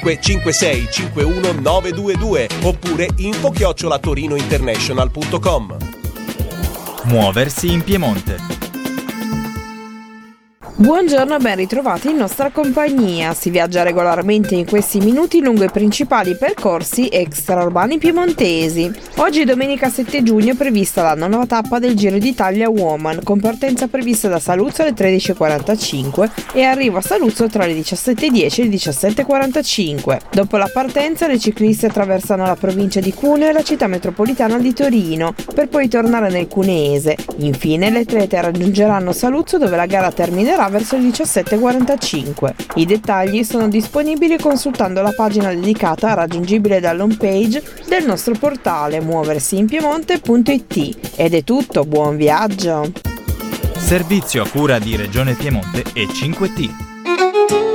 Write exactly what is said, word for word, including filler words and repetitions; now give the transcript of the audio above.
cinque sei cinque uno nove due due oppure info chiocciola torinointernational punto com. Muoversi in Piemonte. Buongiorno e ben ritrovati in nostra compagnia. Si viaggia regolarmente in questi minuti lungo i principali percorsi extraurbani piemontesi. Oggi domenica sette giugno è prevista la nona tappa del Giro d'Italia Woman, con partenza prevista da Saluzzo alle tredici e quarantacinque e arrivo a Saluzzo tra le diciassette e dieci e le diciassette e quarantacinque. Dopo la partenza le cicliste attraversano la provincia di Cuneo e la città metropolitana di Torino, per poi tornare nel cuneese. Infine le atlete raggiungeranno Saluzzo, dove la gara terminerà verso le diciassette e quarantacinque. I dettagli sono disponibili consultando la pagina dedicata, raggiungibile dall'home page del nostro portale muoversi in piemonte punto it. Ed è tutto, buon viaggio! Servizio a cura di Regione Piemonte e cinque T.